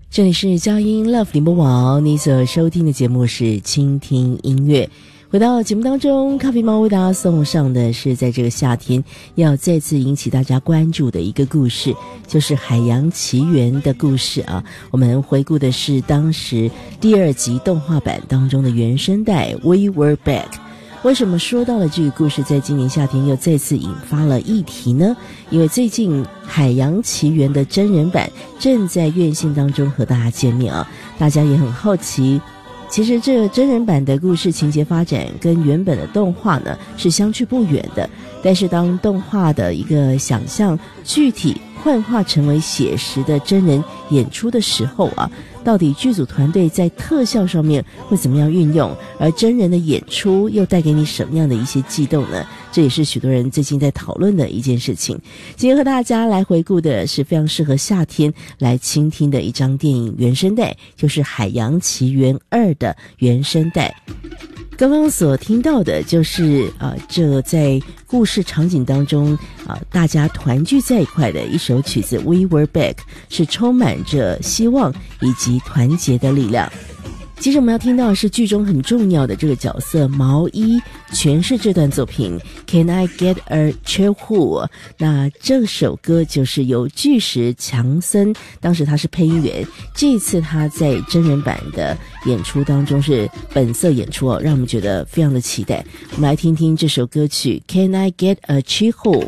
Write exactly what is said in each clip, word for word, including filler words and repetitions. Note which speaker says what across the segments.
Speaker 1: 这里是佳音 Love 联播网，你所收听的节目是倾听音乐。回到节目当中，咖啡猫为大家送上的是在这个夏天要再次引起大家关注的一个故事，就是海洋奇缘的故事啊。我们回顾的是当时第二集动画版当中的原声带 We Were Back。为什么说到了这个故事在今年夏天又再次引发了议题呢？因为最近海洋奇缘的真人版正在院线当中和大家见面啊，大家也很好奇，其实这个真人版的故事情节发展跟原本的动画呢是相去不远的，但是当动画的一个想象具体幻化成为写实的真人演出的时候啊，到底剧组团队在特效上面会怎么样运用，而真人的演出又带给你什么样的一些悸动呢？这也是许多人最近在讨论的一件事情。今天和大家来回顾的是非常适合夏天来倾听的一张电影原声带，就是《海洋奇缘二》的原声带。刚刚所听到的就是呃，这在故事场景当中啊、呃，大家团聚在一块的一首曲子 We Were Back， 是充满着希望以及团结的力量。其实我们要听到的是剧中很重要的这个角色毛衣诠释这段作品 Can I Get a Cheerful。 那这首歌就是由巨石强森，当时他是配音员，这一次他在真人版的演出当中是本色演出哦，让我们觉得非常的期待。我们来听听这首歌曲 Can I Get a Cheerful。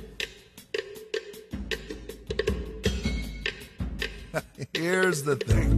Speaker 2: Here's the thing,